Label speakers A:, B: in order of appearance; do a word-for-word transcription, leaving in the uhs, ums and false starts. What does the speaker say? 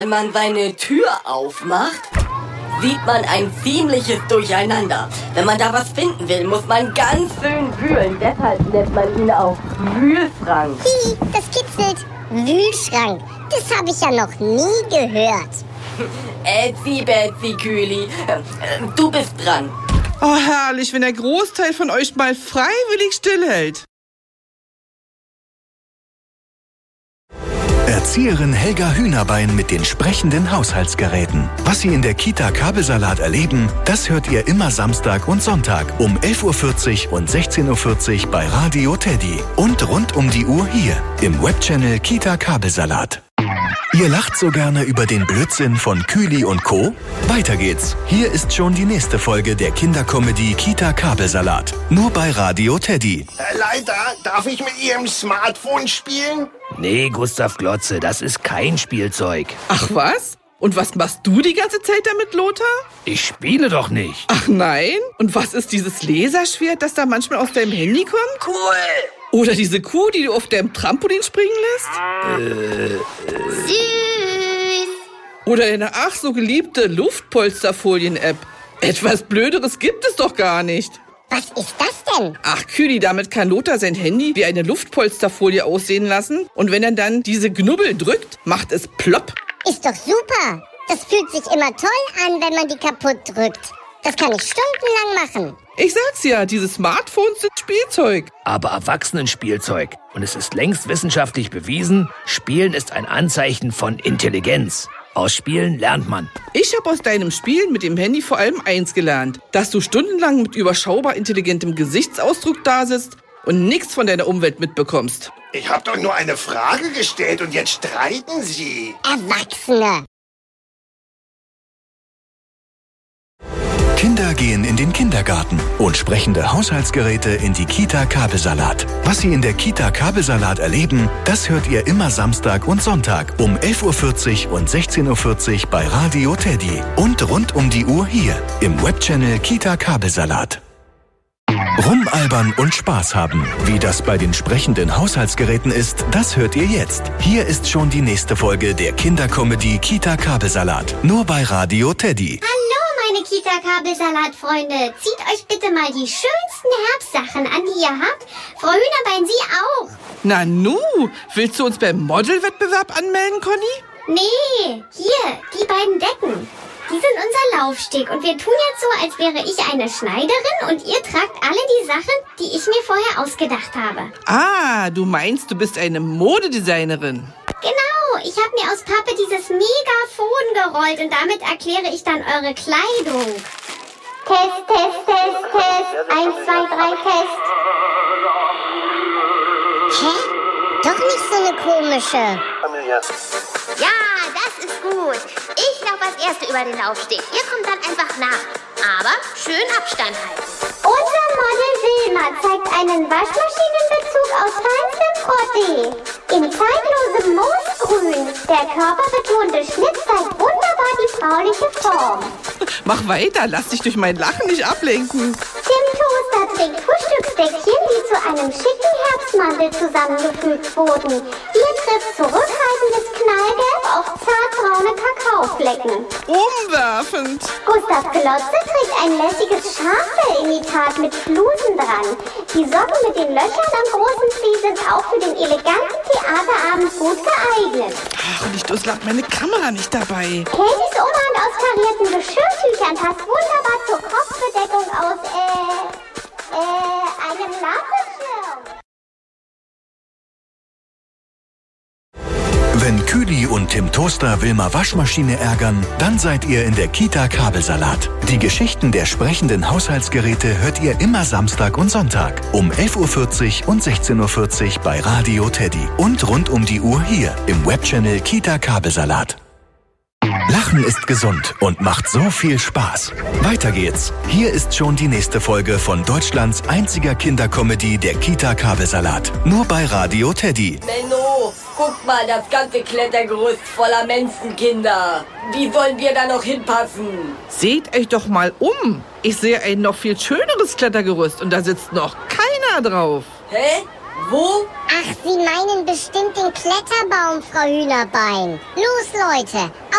A: Wenn man seine Tür aufmacht, sieht man ein ziemliches Durcheinander. Wenn man da was finden will, muss man ganz schön wühlen. Deshalb nennt man ihn auch Wühlschrank.
B: Hi, das kitzelt. Wühlschrank. Das habe ich ja noch nie gehört.
A: Ätzi, Bätzi, Kühli. Du bist dran.
C: Oh, herrlich, wenn der Großteil von euch mal freiwillig stillhält.
D: Erzieherin Helga Hühnerbein mit den sprechenden Haushaltsgeräten. Was Sie in der Kita Kabelsalat erleben, das hört ihr immer Samstag und Sonntag um elf Uhr vierzig und sechzehn Uhr vierzig bei Radio Teddy. Und rund um die Uhr hier im Webchannel Kita Kabelsalat. Ihr lacht so gerne über den Blödsinn von Kühli und Co.? Weiter geht's. Hier ist schon die nächste Folge der Kindercomedy Kita Kabelsalat. Nur bei Radio Teddy.
E: Herr Leiter, darf ich mit Ihrem Smartphone spielen?
F: Nee, Gustav Glotze, das ist kein Spielzeug.
C: Ach was? Und was machst du die ganze Zeit damit, Lothar?
F: Ich spiele doch nicht.
C: Ach nein? Und was ist dieses Laserschwert, das da manchmal aus deinem Handy kommt?
A: Cool.
C: Oder diese Kuh, die du auf deinem Trampolin springen lässt?
F: Äh,
B: Süß.
C: Oder deine ach so geliebte Luftpolsterfolien-App. Etwas Blöderes gibt es doch gar nicht.
B: Was ist das denn?
C: Ach, Kühli, damit kann Lothar sein Handy wie eine Luftpolsterfolie aussehen lassen. Und wenn er dann diese Knubbel drückt, macht es plopp.
B: Ist doch super. Das fühlt sich immer toll an, wenn man die kaputt drückt. Das kann ich stundenlang machen.
C: Ich sag's ja, diese Smartphones sind Spielzeug.
F: aber Erwachsenenspielzeug. Und es ist längst wissenschaftlich bewiesen, Spielen ist ein Anzeichen von Intelligenz. Aus Spielen lernt man.
C: Ich habe aus deinem Spielen mit dem Handy vor allem eins gelernt, dass du stundenlang mit überschaubar intelligentem Gesichtsausdruck dasitzt und nichts von deiner Umwelt mitbekommst.
E: Ich habe doch nur eine Frage gestellt und jetzt streiten Sie.
B: Erwachsene.
D: Kinder gehen in den Kindergarten und sprechende Haushaltsgeräte in die Kita Kabelsalat. Was Sie in der Kita Kabelsalat erleben, das hört ihr immer Samstag und Sonntag um elf Uhr vierzig und sechzehn Uhr vierzig bei Radio Teddy. Und rund um die Uhr hier im Webchannel Kita Kabelsalat. Rumalbern und Spaß haben. Wie das bei den sprechenden Haushaltsgeräten ist, das hört ihr jetzt. Hier ist schon die nächste Folge der Kindercomedy Kita Kabelsalat. Nur bei Radio Teddy.
B: Hallo, meine Kita-Kabelsalat-Freunde. Zieht euch bitte mal die schönsten Herbstsachen an, die ihr habt. Frau Hühnerbein, Sie auch.
C: Na nu, willst du uns beim Modelwettbewerb anmelden, Conny?
B: Nee, hier, die beiden Decken. Die sind unser Laufsteg und wir tun jetzt so, als wäre ich eine Schneiderin und ihr tragt alle die Sachen, die ich mir vorher ausgedacht habe.
C: Ah, du meinst, du bist eine Modedesignerin.
B: Genau, ich habe mir aus Pappe dieses Megafon gerollt und damit erkläre ich dann eure Kleidung. Test, Test, Test, Test. Eins, zwei, drei, Test. Hä? Doch nicht so eine komische.
G: Ja, das ist gut. Ich laufe als Erste über den Laufsteg. Ihr kommt dann einfach nach. Aber schön Abstand halten.
B: Unser Model Wilma zeigt einen Waschmaschinenbezug aus feinstem Frotté. In zeitlosem Moosgrün. Der körperbetonte Schnitt zeigt wunderbar die frauliche Form.
C: Mach weiter, lass dich durch mein Lachen nicht ablenken.
B: Tim Toaster trägt Frühstücksdeckchen, die zu einem schicken Herbstmantel zusammengefügt wurden. Ihr trifft zurückhaltendes Knallgelb auf zartbraune Kakaoflecken.
C: Umwerfend.
B: Gustav Glotze trägt ein lässiges Schaffell-Imitat mit Flusen dran. Die Socken mit den Löchern am großen Zeh sind auch für den eleganten Theaterabend gut geeignet.
C: Ach, und ich durchlag meine Kamera nicht dabei.
B: Katies Umhang aus karierten Geschirrtüchern passt wunderbar zur Kopfbedeckung aus, äh, äh, einem Lampenschirm.
D: Wenn Kühli und Tim Toaster Wilma Waschmaschine ärgern, dann seid ihr in der Kita Kabelsalat. Die Geschichten der sprechenden Haushaltsgeräte hört ihr immer Samstag und Sonntag um elf Uhr vierzig und sechzehn Uhr vierzig bei Radio Teddy. Und rund um die Uhr hier im Webchannel Kita Kabelsalat. Lachen ist gesund und macht so viel Spaß. Weiter geht's. Hier ist schon die nächste Folge von Deutschlands einziger Kindercomedy der Kita Kabelsalat. Nur bei Radio Teddy.
A: Benno, guck mal, das ganze Klettergerüst voller Menschenkinder. Wie sollen wir da noch hinpassen?
C: Seht euch doch mal um. Ich sehe ein noch viel schöneres Klettergerüst und da sitzt noch keiner drauf.
A: Hä? Wo?
B: Ach, Sie meinen bestimmt den Kletterbaum, Frau Hühnerbein. Los, Leute,